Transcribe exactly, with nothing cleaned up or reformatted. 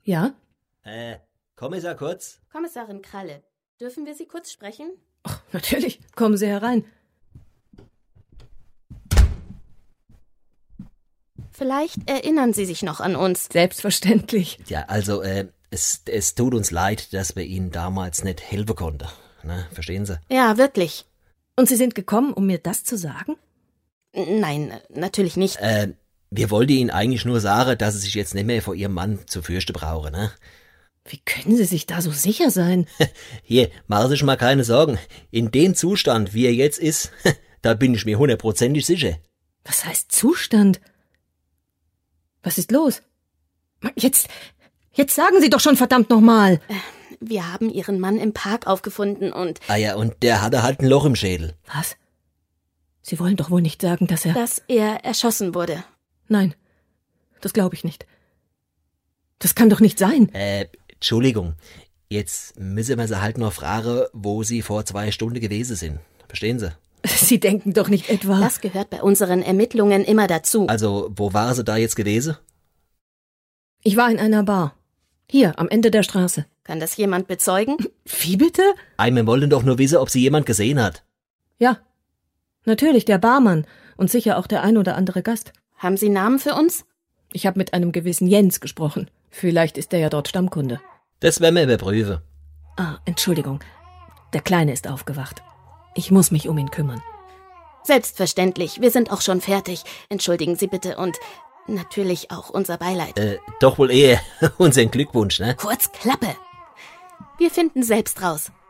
Ja? Äh, Kommissar Kurz? Kommissarin Kralle, dürfen wir Sie kurz sprechen? Ach, natürlich. Kommen Sie herein. Vielleicht erinnern Sie sich noch an uns. Selbstverständlich. Ja, also, äh, es, es tut uns leid, dass wir Ihnen damals nicht helfen konnten. Ne, verstehen Sie? Ja, wirklich. Und Sie sind gekommen, um mir das zu sagen? Nein, natürlich nicht. Äh, wir wollten Ihnen eigentlich nur sagen, dass Sie sich jetzt nicht mehr vor Ihrem Mann zu fürchten brauchen, ne? Wie können Sie sich da so sicher sein? Hier, machen Sie sich mal keine Sorgen. In dem Zustand, wie er jetzt ist, da bin ich mir hundertprozentig sicher. Was heißt Zustand? Was ist los? Jetzt, jetzt sagen Sie doch schon verdammt nochmal. Wir haben Ihren Mann im Park aufgefunden und... Ah ja, und der hatte halt ein Loch im Schädel. Was? Sie wollen doch wohl nicht sagen, dass er... Dass er erschossen wurde. Nein, das glaube ich nicht. Das kann doch nicht sein. Äh, Entschuldigung. Jetzt müssen wir Sie halt noch fragen, wo Sie vor zwei Stunden gewesen sind. Verstehen Sie? Sie denken doch nicht etwa... Das gehört bei unseren Ermittlungen immer dazu. Also, wo waren Sie da jetzt gewesen? Ich war in einer Bar. Hier, am Ende der Straße. Kann das jemand bezeugen? Wie bitte? Ei, wir wollen doch nur wissen, ob Sie jemand gesehen hat. Ja, natürlich, der Barmann und sicher auch der ein oder andere Gast. Haben Sie Namen für uns? Ich habe mit einem gewissen Jens gesprochen. Vielleicht ist der ja dort Stammkunde. Das werden wir überprüfen. Ah, Entschuldigung. Der Kleine ist aufgewacht. Ich muss mich um ihn kümmern. Selbstverständlich, wir sind auch schon fertig. Entschuldigen Sie bitte und natürlich auch unser Beileid. Äh, doch wohl eher unseren Glückwunsch, ne? Kurz Klappe. Wir finden selbst raus.